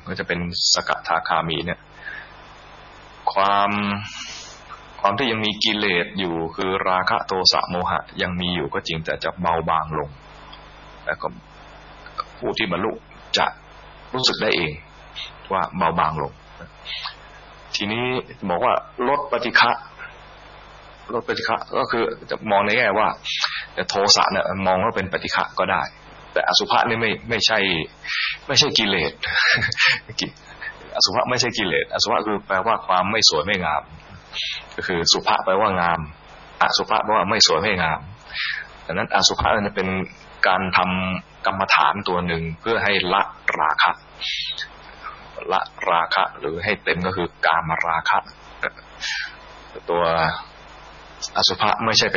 ก็จะเป็นสกทาคามีเนี่ยความที่ยังมีกิเลสอยู่คือราคะโทสะโมหะยังมีอยู่ก็จริงแต่จะเบาบางลงแล้วก็ผู้ที่บรรลุจะรู้สึกได้เองว่าเบาบางลงทีนี้บอกว่าลดปฏิฆะก็คือจะมองในแง่ว่าโทสะเนี่ยมองว่าเป็นปฏิฆะก็ได้แต่อสุภะนี่ไม่ใช่กิเลสอสุภะไม่ใช่กิเลสอสุภะคือแปลว่าความไม่สวยไม่งามก็คือสุภะแปลว่างามอสุภะแปลว่าไม่สวยไม่งามดังนั้นอสุภะเนี่ยเป็นการทำกรรมฐานตัวหนึ่งเพื่อให้ละราคะหรือให้เต็มก็คือกามราคะตัวอสุภะไม่ใช่ไป